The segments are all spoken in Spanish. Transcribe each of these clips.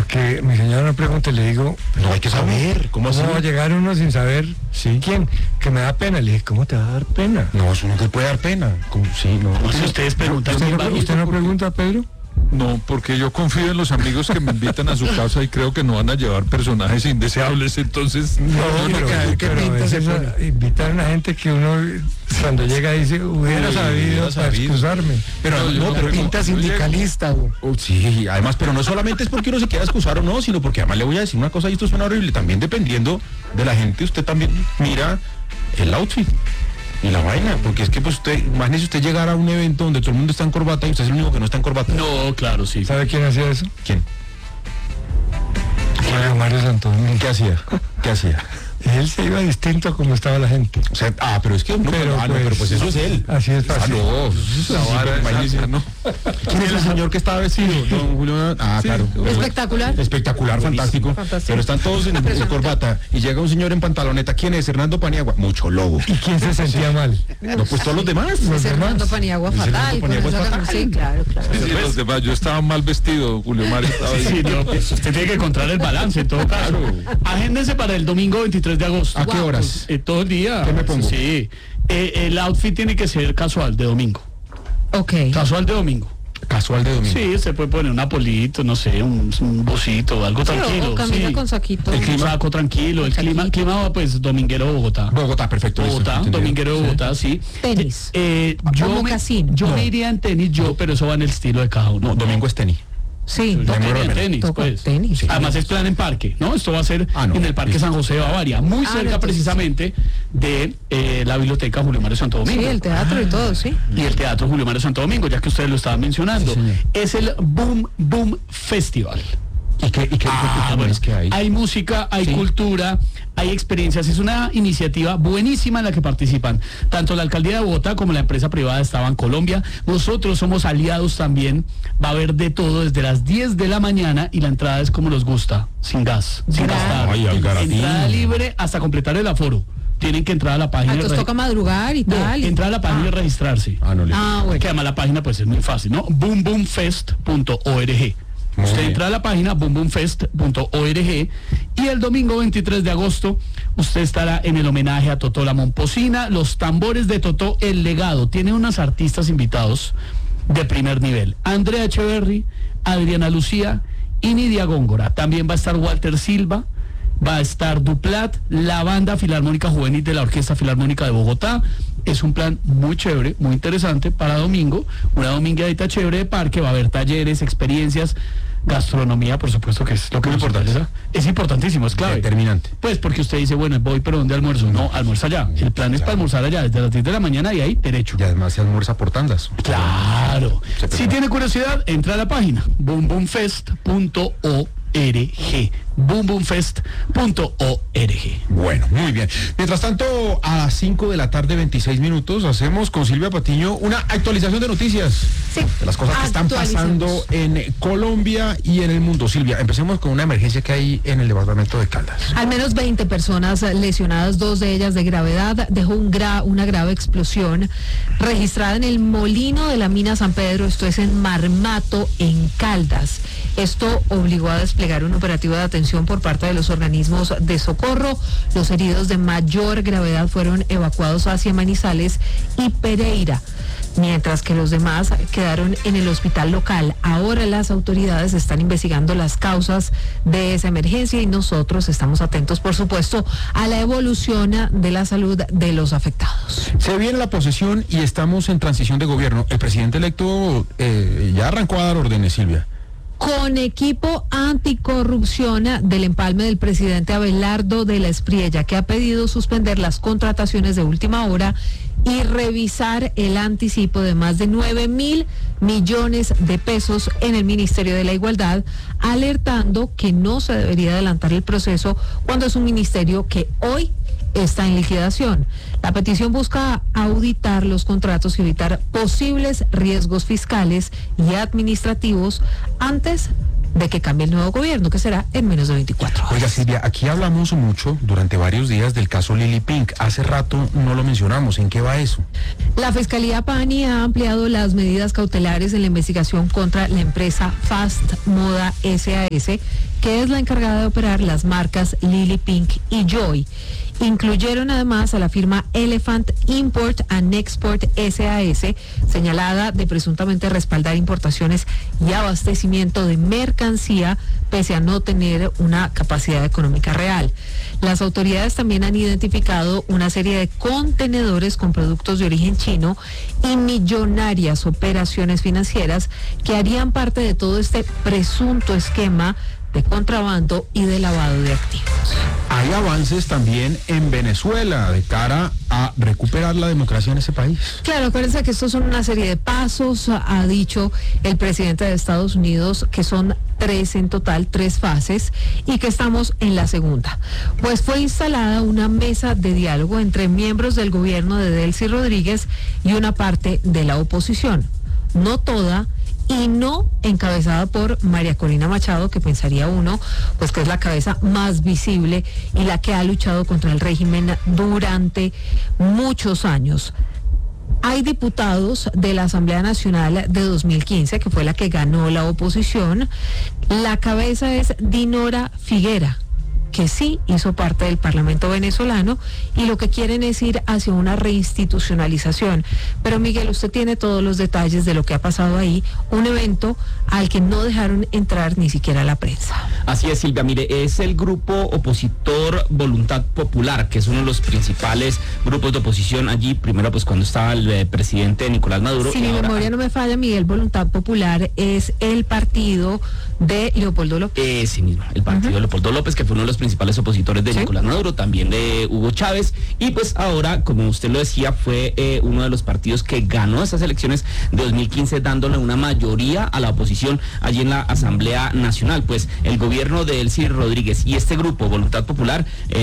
porque mi señora me pregunta y le digo... No hay que saber, ¿cómo así? ¿Cómo va a llegar uno sin saber quién? Que me da pena. Le dije, ¿cómo te va a dar pena? No, eso no te puede dar pena. Sí, no. Si ustedes preguntan... ¿Usted no pregunta, Pedro? No, porque yo confío en los amigos que me invitan a su casa y creo que no van a llevar personajes indeseables, entonces... pero a veces invitar a una gente que uno cuando llega dice, hubiera sabido para excusarme. Pero no, pero pinta sindicalista. Sí, además, pero no solamente es porque uno se quiera excusar o no, sino porque además le voy a decir una cosa y esto suena horrible, también dependiendo de la gente, usted también mira el outfit. Y la vaina, porque es que pues imagínese usted llegar a un evento donde todo el mundo está en corbata y usted es el único que no está en corbata. No, claro, sí. ¿Sabe quién hacía eso? ¿Quién? Mario Santos. ¿Qué hacía? Él se iba distinto a como estaba la gente. O sea, pero es que no, pero pues eso es él. Así es fácil. ¿no? ¿Quién es el señor que estaba vestido? Don Julio. Claro. Espectacular, fantástico. Pero están todos en corbata y llega un señor en pantaloneta. ¿Quién es? Hernando Paniagua. Mucho lobo. ¿Y quién se sentía mal? No, pues todos los demás. Hernando Paniagua fatal. Sí, claro. Sí, los demás, yo estaba mal vestido, Julio Mario estaba Sí, no, pues usted tiene que encontrar el balance en todo caso. Agéndense para el domingo 23 de agosto. ¿A qué horas? Todo el día. ¿Qué me pongo? Sí. El outfit tiene que ser casual de domingo. Ok. Casual de domingo. Casual de domingo. Sí, se puede poner un apolito, no sé, un bocito, algo tranquilo. O camina con saquito. El clima, saco tranquilo. El clima, pues, dominguero Bogotá. Bogotá, perfecto. Bogotá, dominguero de Bogotá, sí. Tenis. Yo me iría en tenis, pero eso va en el estilo de cada uno. No, domingo es tenis. Sí, tenis, pues. Tenis. Sí. Además es plan en parque, ¿no? Esto va a ser en el Parque San José de Bavaria, muy cerca precisamente de la biblioteca Julio Mario Santo Domingo. Sí, el teatro y todo, sí. Y el teatro Julio Mario Santo Domingo, ya que ustedes lo estaban mencionando. Sí, es el Boom Festival. ¿Y qué Bueno, es que hay? Hay música, hay cultura, hay experiencias. Es una iniciativa buenísima en la que participan tanto la Alcaldía de Bogotá como la empresa privada Estaba en Colombia. Nosotros somos aliados también. Va a haber de todo desde las 10 de la mañana y la entrada es como les gusta, sin gas, sin gastar. Ay, entrada libre hasta completar el aforo. Tienen que entrar a la página. Entonces toca madrugar y tal. Entrar a la página y registrarse. Bueno. Que además la página pues es muy fácil, ¿no? boomboomfest.org. Usted entra a la página boomboomfest.org y el domingo 23 de agosto usted estará en el homenaje a Totó la Momposina, los tambores de Totó, el legado. Tiene unos artistas invitados de primer nivel. Andrea Echeverry, Adriana Lucía y Nidia Góngora. También va a estar Walter Silva, va a estar Duplat, la Banda Filarmónica Juvenil de la Orquesta Filarmónica de Bogotá. Es un plan muy chévere, muy interesante para domingo, una domingueadita chévere de parque. Va a haber talleres, experiencias, gastronomía, por supuesto, que es lo que me importa. Es importantísimo, es clave. Determinante. Pues porque usted dice, bueno, voy, pero ¿dónde almuerzo? No, almuerza allá. El plan es para almorzar allá, desde las 10 de la mañana y ahí derecho. Y además se almuerza por tandas. Claro. Si tiene curiosidad, entra a la página boomboomfest.org. boomboomfest.org. Bueno, muy bien. Mientras tanto, a las 5 de la tarde, 26 minutos, hacemos con Silvia Patiño una actualización de noticias. Sí. De las cosas que están pasando en Colombia y en el mundo. Silvia, empecemos con una emergencia que hay en el departamento de Caldas. Al menos 20 personas lesionadas, 2 de ellas de gravedad. Dejó una grave explosión registrada en el molino de la mina San Pedro. Esto es en Marmato, en Caldas. Esto obligó a desplegar un operativo de atención por parte de los organismos de socorro. Los heridos de mayor gravedad fueron evacuados hacia Manizales y Pereira, mientras que los demás quedaron en el hospital local. Ahora las autoridades están investigando las causas de esa emergencia y nosotros estamos atentos, por supuesto, a la evolución de la salud de los afectados. Se viene la posesión y estamos en transición de gobierno. El presidente electo ya arrancó a dar órdenes, Silvia. Con equipo anticorrupción del empalme del presidente Abelardo de la Espriella, que ha pedido suspender las contrataciones de última hora y revisar el anticipo de más de 9.000 millones de pesos en el Ministerio de la Igualdad, alertando que no se debería adelantar el proceso cuando es un ministerio que hoy está en liquidación. La petición busca auditar los contratos y evitar posibles riesgos fiscales y administrativos antes de que cambie el nuevo gobierno, que será en menos de 24 horas. Oiga, Silvia, aquí hablamos mucho durante varios días del caso Lili Pink. Hace rato no lo mencionamos. ¿En qué va eso? La Fiscalía PANI ha ampliado las medidas cautelares en la investigación contra la empresa Fast Moda SAS, que es la encargada de operar las marcas Lily Pink y Joy. Incluyeron además a la firma Elephant Import and Export SAS, señalada de presuntamente respaldar importaciones y abastecimiento de mercancía pese a no tener una capacidad económica real. Las autoridades también han identificado una serie de contenedores con productos de origen chino y millonarias operaciones financieras que harían parte de todo este presunto esquema de contrabando y de lavado de activos. Hay avances también en Venezuela de cara a recuperar la democracia en ese país. Claro, acuérdense que estos son una serie de pasos, ha dicho el presidente de Estados Unidos, que son 3 en total, 3 fases, y que estamos en la segunda. Pues fue instalada una mesa de diálogo entre miembros del gobierno de Delcy Rodríguez y una parte de la oposición. No toda, y no encabezada por María Corina Machado, que pensaría uno, pues que es la cabeza más visible y la que ha luchado contra el régimen durante muchos años. Hay diputados de la Asamblea Nacional de 2015, que fue la que ganó la oposición. La cabeza es Dinora Figuera, que sí hizo parte del Parlamento venezolano, y lo que quieren es ir hacia una reinstitucionalización. Pero Miguel, usted tiene todos los detalles de lo que ha pasado ahí, un evento al que no dejaron entrar ni siquiera la prensa. Así es, Silvia, mire, es el grupo opositor Voluntad Popular, que es uno de los principales grupos de oposición allí, primero pues cuando estaba el presidente Nicolás Maduro. Si mi memoria no me falla, Miguel, Voluntad Popular es el partido de Leopoldo López. Ese mismo, el partido de Leopoldo López, que fue uno de los principales opositores de Nicolás Maduro, también de Hugo Chávez, y pues ahora, como usted lo decía, fue uno de los partidos que ganó esas elecciones de 2015, dándole una mayoría a la oposición allí en la Asamblea Nacional. Pues el gobierno de Delcy Rodríguez y este grupo, Voluntad Popular,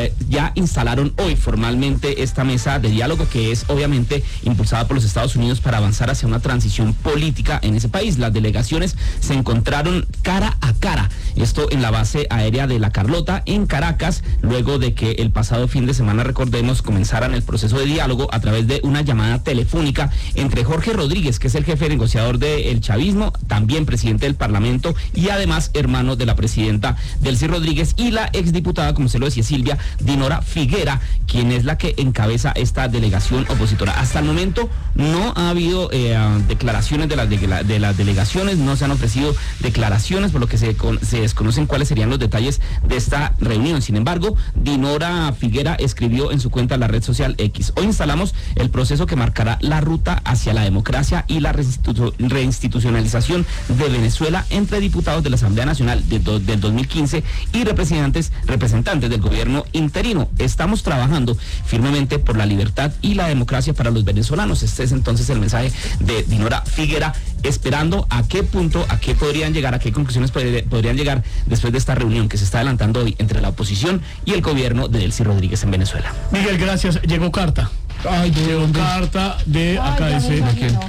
ya instalaron hoy formalmente esta mesa de diálogo, que es obviamente impulsada por los Estados Unidos para avanzar hacia una transición política en ese país. Las delegaciones se encontraron cara a cara, esto en la base aérea de La Carlota, en Caracas, luego de que el pasado fin de semana, recordemos, comenzaran el proceso de diálogo a través de una llamada telefónica entre Jorge Rodríguez, que es el jefe negociador del chavismo, también presidente del Parlamento y además hermano de la presidenta Delcy Rodríguez, y la exdiputada, como se lo decía Silvia, Dinora Figuera, quien es la que encabeza esta delegación opositora. Hasta el momento no ha habido declaraciones de las delegaciones, no se han ofrecido declaraciones, por lo que se desconocen cuáles serían los detalles de esta reunión. Sin embargo, Dinora Figuera escribió en su cuenta en la red social X: hoy instalamos el proceso que marcará la ruta hacia la democracia y la reinstitucionalización de Venezuela entre diputados de la Asamblea Nacional del 2015 y representantes del gobierno interino. Estamos trabajando firmemente por la libertad y la democracia para los venezolanos. Este es entonces el mensaje de Dinora Figuera, esperando a qué punto, a qué podrían llegar, a qué conclusiones podrían llegar después de esta reunión que se está adelantando hoy entre la oposición y el gobierno de Delcy Rodríguez en Venezuela. Miguel, gracias. Llegó carta. Llegó carta de acá, dice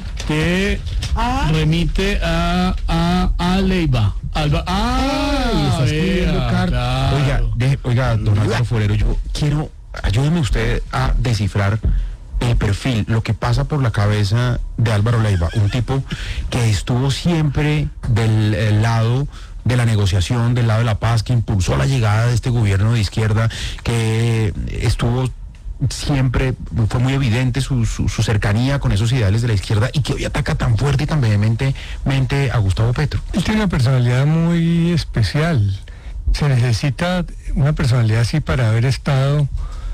que remite a Leiva. Está escribiendo carta. Claro. Oiga, don Álvaro Forero, ayúdeme usted a descifrar el perfil, lo que pasa por la cabeza de Álvaro Leiva, un tipo que estuvo siempre del lado de la negociación, del lado de la paz, que impulsó la llegada de este gobierno de izquierda, que estuvo siempre, fue muy evidente su cercanía con esos ideales de la izquierda, y que hoy ataca tan fuerte y tan vehementemente a Gustavo Petro. Él tiene una personalidad muy especial. Se necesita una personalidad así para haber estado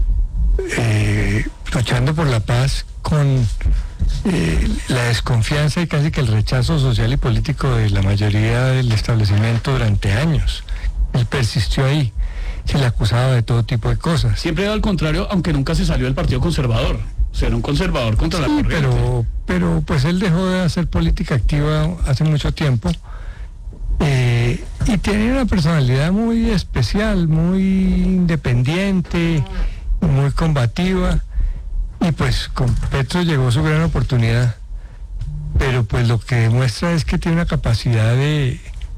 luchando por la paz con la desconfianza y casi que el rechazo social y político de la mayoría del establecimiento durante años. Él persistió ahí, se le acusaba de todo tipo de cosas. Siempre al contrario, aunque nunca se salió del Partido Conservador. O sea, era un conservador contra la corriente. Pero pues él dejó de hacer política activa hace mucho tiempo. Y tiene una personalidad muy especial, muy independiente, muy combativa, y pues con Petro llegó su gran oportunidad, pero pues lo que demuestra es que tiene una capacidad de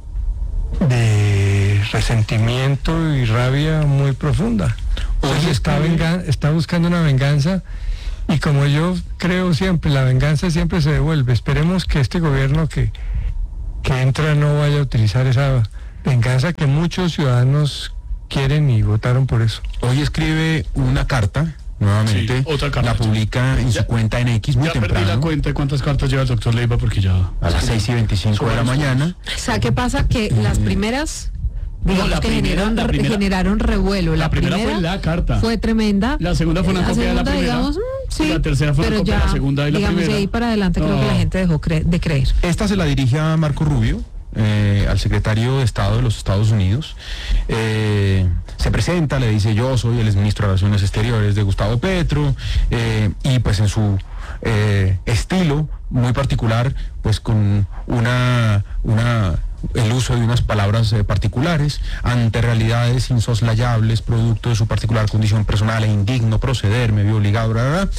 resentimiento y rabia muy profunda. Entonces está buscando una venganza, y como yo creo siempre, la venganza siempre se devuelve. Esperemos que este gobierno que entra no vaya a utilizar esa venganza que muchos ciudadanos quieren y votaron por eso. Hoy escribe una carta, nuevamente, Sí, otra carta. la publica en su cuenta en X muy Ya perdí la temprano, cuenta de cuántas cartas lleva el doctor Leiva porque ya... a las 6:25 de la mañana. O sea, ¿qué pasa? Que las primeras, digamos la que primera- la primera- generaron revuelo. La primera fue la carta. fue tremenda. La segunda fue una La copia de la segunda, primera. digamos, sí, Y la tercera fue una pero copia de ya, la segunda y la digamos, primera. de ahí para adelante creo que No. la gente dejó de creer. Esta se la dirige a Marco Rubio, al secretario de Estado de los Estados Unidos. Se presenta, le dice: yo soy el exministro de Relaciones Exteriores de Gustavo Petro, y pues en su estilo muy particular, pues con el uso de unas palabras particulares, ante realidades insoslayables, producto de su particular condición personal e indigno proceder, me vio obligado,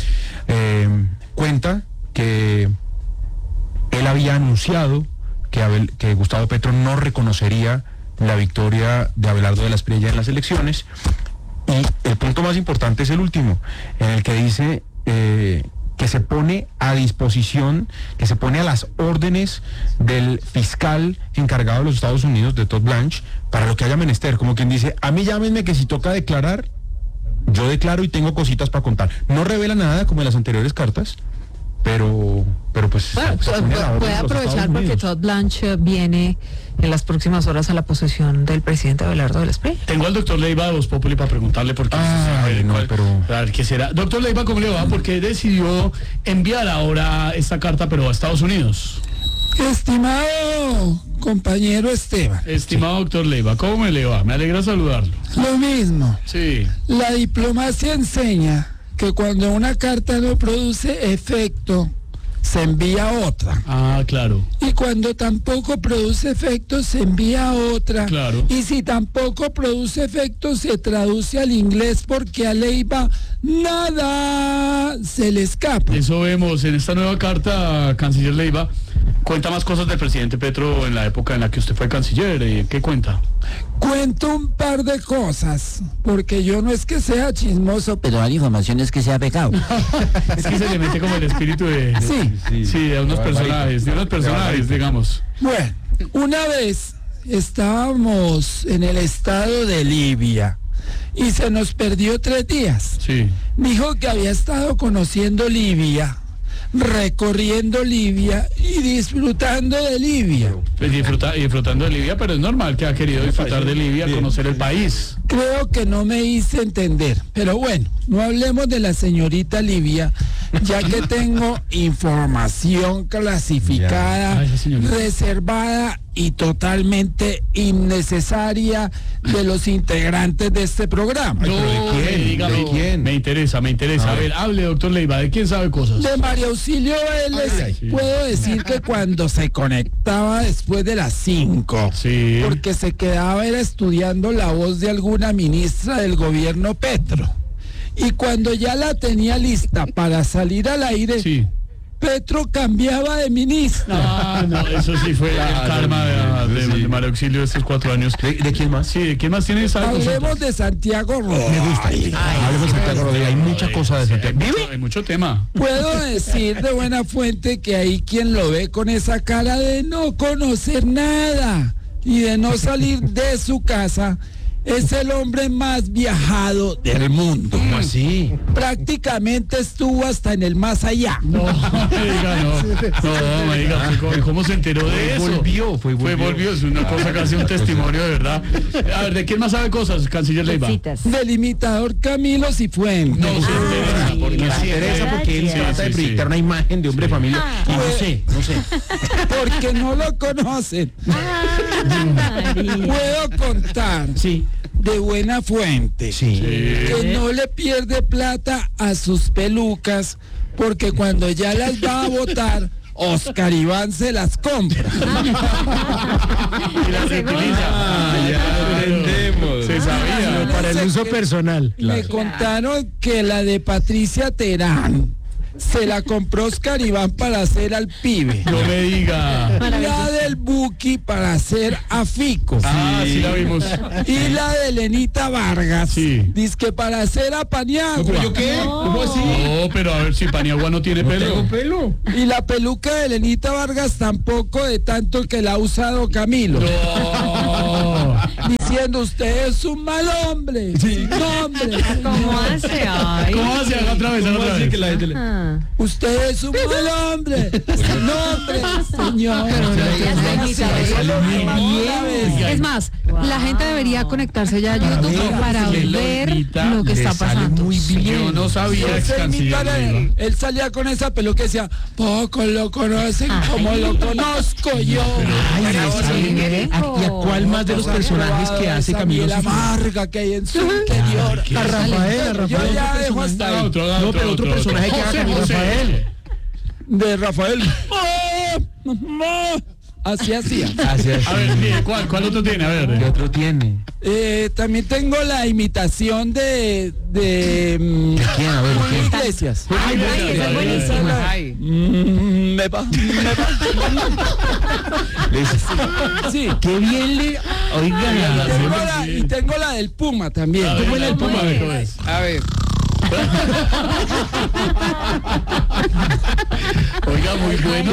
cuenta que él había anunciado que Gustavo Petro no reconocería la victoria de Abelardo de la Espriella en las elecciones, y el punto más importante es el último, en el que dice que se pone a disposición, que se pone a las órdenes del fiscal encargado de los Estados Unidos, de Todd Blanche, para lo que haya menester, como quien dice: a mí llámenme que si toca declarar, yo declaro y tengo cositas para contar. No revela nada como en las anteriores cartas, pero pues... Bueno, se pone a la orden puede de los aprovechar Estados porque Unidos. Todd Blanche viene en las próximas horas a la posesión del presidente Abelardo de la Espriella. Tengo al doctor Leiva de Voz Populi para preguntarle por qué. Ay, no, pero... A ver qué será. Doctor Leiva, ¿cómo le va? ¿Por qué decidió enviar ahora esta carta, pero a Estados Unidos? Estimado compañero Esteban, Estimado doctor Leiva, ¿cómo me le va? Me alegra saludarlo. lo mismo. Sí. La diplomacia enseña que cuando una carta no produce efecto, se envía otra. Ah, claro. Y cuando tampoco produce efecto, se envía otra. Claro. Y si tampoco produce efecto, se traduce al inglés, porque a Leiva nada se le escapa. Eso vemos en esta nueva carta, canciller Leiva. Cuenta más cosas del presidente Petro en la época en la que usted fue canciller. ¿Qué cuenta? Cuento un par de cosas, porque yo no es que sea chismoso, pero hay informaciones que se ha pegado. Es que se le mete como el espíritu de... Sí, de unos personajes, digamos. Bueno, una vez estábamos en el estado de Libia y se nos perdió 3 días. Sí. Dijo que había estado conociendo Libia, recorriendo Libia y disfrutando de Libia. Pues disfrutando de Libia, pero es normal que ha querido disfrutar de Libia, conocer el país. Creo que no me hice entender, pero bueno, no hablemos de la señorita Libia, ya que tengo información clasificada, Esa señorita. reservada y totalmente innecesaria de los integrantes de este programa. No, dígame, ¿De quién? Me interesa. A ver, hable, doctor Leiva, ¿de quién sabe cosas? De María Auxilio Vélez, Sí. puedo decir que cuando se conectaba después de las 5, Sí. porque se quedaba era estudiando la voz de alguna ministra del gobierno Petro. Y cuando ya la tenía lista para salir al aire, Sí. Petro cambiaba de ministra. Ah, no, eso sí fue el karma de María Auxilio de estos 4 años. ¿De quién más? Sí, ¿de quién más tiene esa cosa? Hablemos de Santiago Rodríguez. Me gusta. Hablemos de Santiago Rodríguez. Hay mucha cosa de Santiago. Hay mucho tema. Puedo decir de buena fuente que hay quien lo ve con esa cara de no conocer nada y de no salir de su casa. Es el hombre más viajado del mundo. ¿Cómo así? Prácticamente estuvo hasta en el más allá. No, me diga, no, me diga, ¿cómo se enteró de eso? Volvió, es una cosa casi un testimonio de verdad. A ver, ¿de quién más sabe cosas, canciller Leiva? Del imitador Camilo Cifuentes. No se interesa, porque Me interesa porque él Sí, trata de sí, proyectar sí. una imagen de hombre de familia. Y no sé. Porque no lo conocen. Puedo contar de buena fuente que no le pierde plata a sus pelucas, porque cuando ya las va a botar, Oscar Iván se las compra. Y las utiliza. ya entendemos. Se sabía. Para el uso personal. Me contaron que la de Patricia Terán se la compró Oscar Iván para hacer al pibe. No me diga. La del Buki para hacer a Fico. Ah, sí la vimos. Y la de Lenita Vargas. Sí. Dizque para hacer a Paniagua. ¿Pero yo qué? ¿Cómo así? No, pero a ver si Paniagua no tiene pelo. pelo. Y la peluca de Lenita Vargas tampoco, de tanto que la ha usado Camilo. No. diciendo, usted es un mal hombre. No, hombre. ¿Cómo hace? Ay. ¿Cómo hace? Haga otra vez, haga otra vez. que la gente le... Ah. Usted es un mal hombre. No, hombre, señor. Es más, la gente debería conectarse ya a YouTube para ver lo que está pasando. Yo no sabía, ex canciller. Él salía con esa pelo que decía, poco lo conocen como lo conozco yo. ¿Y a cuál más de los personajes que hace Camilo La amarga que hay en su interior. A Rafael. Yo ya dejo hasta ahí. No, pero otro personaje que haga Camilo Rafael. De Rafael. Así hacía. A ver, mire, ¿cuál otro tiene? A ver. ¿Qué otro tiene? También tengo la imitación de ¿Quién? A ver, Julio ¿quién? Iglesias. Ay, esa es buenísima. Me va. Sí. Qué bien le... Oiga, Y tengo la del Puma también. ¿Cómo es el Puma? A ver, ¿cómo es? A ver. Oiga, muy bueno.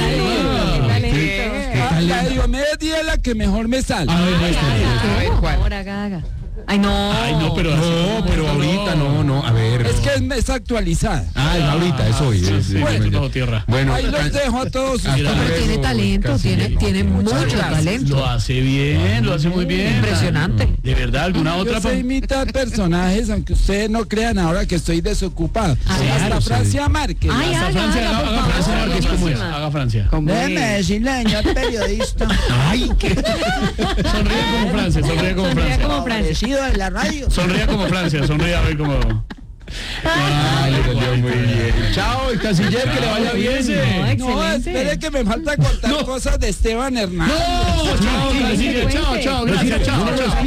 La de Diomedes es la que mejor me sale. A ver, muéstrame. Ahora, haga. Ay, no. Ay, no, pero así no, pero ahorita no, a ver. Es que es actualizada. Es ahorita, es hoy. Bueno, tierra. Bueno, Ahí los dejo a todos. Mira, Pero tiene talento, tiene mucho talento. Lo hace bien, lo hace muy bien. Impresionante. De verdad, ¿alguna otra? Yo sé imitar personajes, aunque ustedes no crean ahora que estoy desocupado. Hasta Francia Márquez. Ay, Hasta Francia, haga, haga por Francia, favor, Márquez, ¿cómo es? buenísima. Haga Francia. Déjeme decirle, señor periodista. ay, qué... Sonríe como Francia, sonríe como Sería Francia. como Francia. en la radio. Sonríe como Francia, sonríe a ver cómo... Ay, le salió muy bien. Chao, el canciller, que le vaya bien. No, No, espere que me falta contar cosas de Esteban Hernández. Chao, canciller, chao, gracias, chao.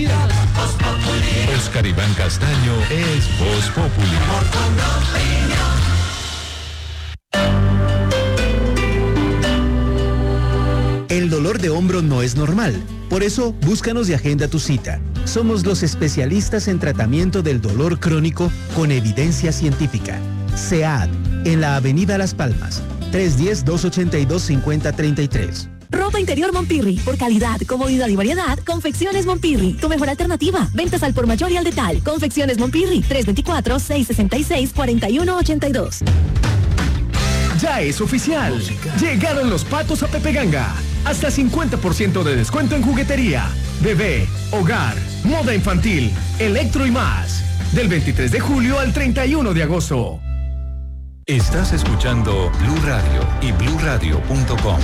Oscar Iván Castaño es Voz Populi. El dolor de hombro no es normal. Por eso, búscanos y agenda tu cita. Somos los especialistas en tratamiento del dolor crónico con evidencia científica. SEAD, en la Avenida Las Palmas, 310-282-5033. Ropa interior Montpirri. Por calidad, comodidad y variedad, Confecciones Montpirri. Tu mejor alternativa. Ventas al por mayor y al detal. Confecciones Montpirri. 324-666-4182. Ya es oficial. Llegaron los patos a Pepe Ganga. Hasta 50% de descuento en juguetería, bebé, hogar, moda infantil, electro y más. Del 23 de julio al 31 de agosto. Estás escuchando Blue Radio y BlueRadio.com.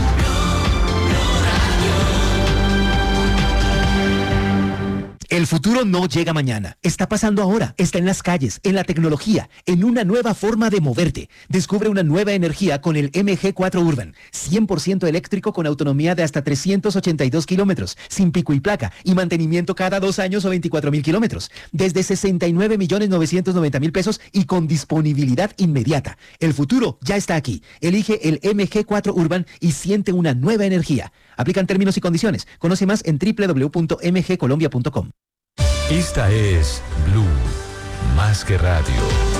El futuro no llega mañana, está pasando ahora, está en las calles, en la tecnología, en una nueva forma de moverte. Descubre una nueva energía con el MG4 Urban, 100% eléctrico con autonomía de hasta 382 kilómetros, sin pico y placa y mantenimiento cada 2 años o 24,000 kilómetros, desde 69.990.000 pesos y con disponibilidad inmediata. El futuro ya está aquí. Elige el MG4 Urban y siente una nueva energía. Aplican términos y condiciones. Conoce más en www.mgcolombia.com. Esta es Blue, más que radio.